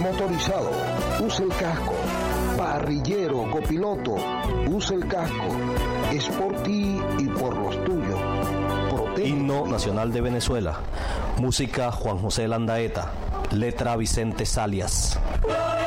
Motorizado, use el casco. Parrillero, copiloto, use el casco. Es por ti y por los tuyos. Protege. Himno Nacional de Venezuela. Música Juan José Landaeta. Letra Vicente Salias.